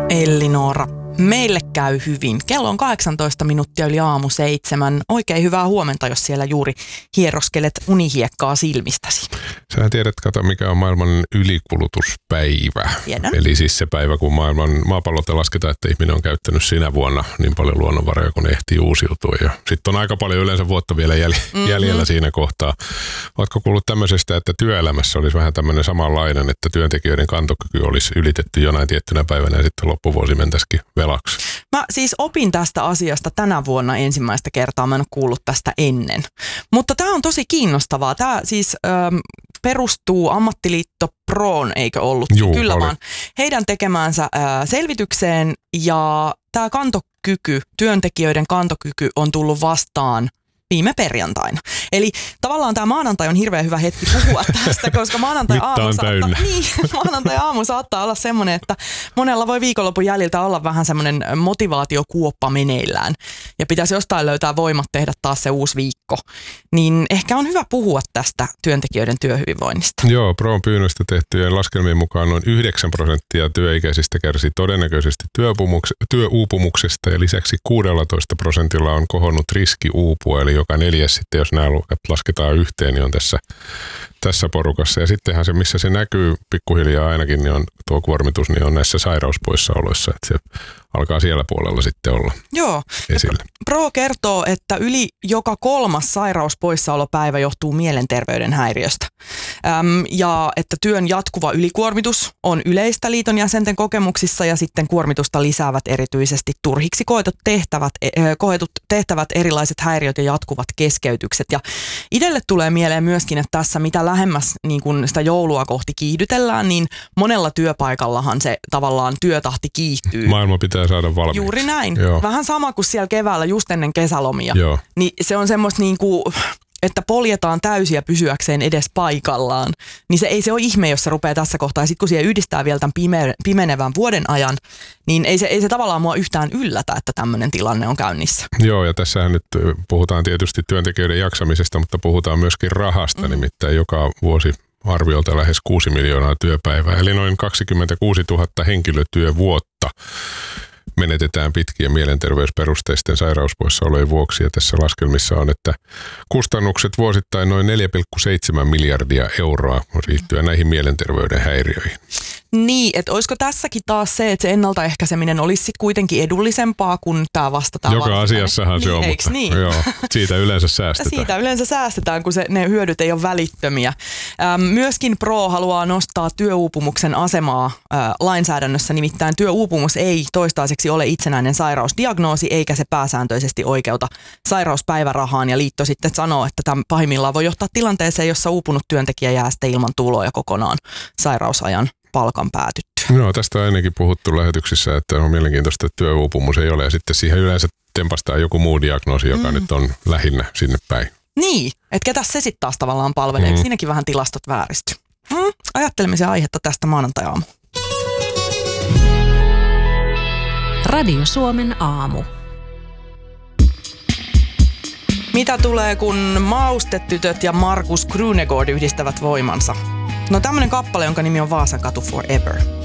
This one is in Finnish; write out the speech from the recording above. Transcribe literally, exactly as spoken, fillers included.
Elli-Noora, meille käy hyvin. Kello on kahdeksantoista minuuttia yli aamu seitsemän. Oikein hyvää huomenta, jos siellä juuri hieroskelet unihiekkaa silmistäsi. Sähän tiedät, kato, mikä on maailman ylikulutuspäivä. Tiedän. Eli siis se päivä, kun maailman maapallolta lasketaan, että ihminen on käyttänyt sinä vuonna niin paljon luonnonvaroja, kun ne ehtii uusiutua. Ja sitten on aika paljon yleensä vuotta vielä jäl- mm-hmm. jäljellä siinä kohtaa. Oletko kuullut tämmöisestä, että työelämässä olisi vähän tämmöinen samanlainen, että työntekijöiden kantokyky olisi ylitetty jonain tiettynä päivänä ja sitten loppuvuosi mentäisikin velaksi? Mä siis opin tästä asiasta tänä vuonna ensimmäistä kertaa. Mä en ole kuullut tästä ennen. Mutta tämä on tosi kiinnostavaa. Tämä siis ähm, perustuu Ammattiliitto Proon, eikö ollut? Juu, Kyllä oli. vaan. Heidän tekemäänsä äh, selvitykseen, ja tämä kantokyky, työntekijöiden kantokyky on tullut vastaan viime perjantaina. Eli tavallaan tämä maanantai on hirveän hyvä hetki puhua tästä, koska maanantai-aamu saattaa, niin, maanantai-aamu saattaa olla semmoinen, että monella voi viikonlopun jäljiltä olla vähän semmoinen motivaatiokuoppa meneillään. Ja pitäisi jostain löytää voimat tehdä taas se uusi viikko. Niin ehkä on hyvä puhua tästä työntekijöiden työhyvinvoinnista. Joo, Proon pyynnöstä tehtyjen laskelmien mukaan noin yhdeksän prosenttia työikäisistä kärsii todennäköisesti työuupumuksesta ja lisäksi kuusitoista prosentilla on kohonnut riski uupua, eli joka neljäs sitten, jos nämä luokat lasketaan yhteen, niin on tässä, tässä porukassa. Ja sittenhän se, missä se näkyy pikkuhiljaa ainakin, niin on tuo kuormitus, niin on näissä sairauspoissaoloissa, että se alkaa siellä puolella sitten olla Joo. esillä. Pro kertoo, että yli joka kolmas sairauspoissaolopäivä johtuu mielenterveyden häiriöstä. Öm, ja että työn jatkuva ylikuormitus on yleistä liiton jäsenten kokemuksissa, ja sitten kuormitusta lisäävät erityisesti turhiksi koetut tehtävät, äh, koetut tehtävät, erilaiset häiriöt ja jatkuvat keskeytykset. Ja itselle tulee mieleen myöskin, että tässä mitä lähemmäs niin kun sitä joulua kohti kiihdytellään, niin monella työpaikallahan se tavallaan työtahti kiihtyy. Maailma pitää saada valmiiksi. Juuri näin. Joo. Vähän sama kuin siellä keväällä just ennen kesälomia. Joo. Niin se on semmoista niin kuin, että poljetaan täysiä pysyäkseen edes paikallaan. Niin se ei se ole ihme, jos se rupeaa tässä kohtaa. Ja sitten kun siihen yhdistää vielä tämän pime- pimenevän vuoden ajan, niin ei se, ei se tavallaan mua yhtään yllätä, että tämmöinen tilanne on käynnissä. Joo, ja tässähän nyt puhutaan tietysti työntekijöiden jaksamisesta, mutta puhutaan myöskin rahasta, mm. nimittäin joka vuosi arviolta lähes kuusi miljoonaa työpäivää, eli noin kaksikymmentäkuusituhatta henkilötyövuotta menetetään pitkien mielenterveysperusteisten sairauspoissaolojen vuoksi. Ja tässä laskelmissa on, että kustannukset vuosittain noin neljä pilkku seitsemän miljardia euroa liittyen näihin mielenterveyden häiriöihin. Niin, että olisiko tässäkin taas se, että se ennaltaehkäiseminen olisi sitten kuitenkin edullisempaa kuin tämä vastataan. Joka asiassahan niin, se on, mutta niin? Joo, siitä yleensä säästetään. Siitä yleensä säästetään, kun se, ne hyödyt ei ole välittömiä. Ähm, myöskin Pro haluaa nostaa työuupumuksen asemaa äh, lainsäädännössä, nimittäin työuupumus ei toistaiseksi ole itsenäinen sairausdiagnoosi, eikä se pääsääntöisesti oikeuta sairauspäivärahaan, ja liitto sitten sanoo, että tämä pahimmillaan voi johtaa tilanteeseen, jossa uupunut työntekijä jää sitten ilman tuloja kokonaan sairausajan palkan päätytty. No, tästä on ainakin puhuttu lähetyksissä, että on mielenkiintoista, että työuupumus ei ole, ja sitten siihen yleensä tempastaa joku muu diagnoosi, joka mm. nyt on lähinnä sinne päin. Niin, että ketäs se sitten taas tavallaan palvelee, mm. siinäkin vähän tilastot vääristy. Mm. Ajattelemisen aihetta tästä maanantai-aamu. Radio Suomen aamu. Mitä tulee, kun Maustetytöt ja Markus Krunegård yhdistävät voimansa? No tämmönen kappale, jonka nimi on Vaasan katu Forever.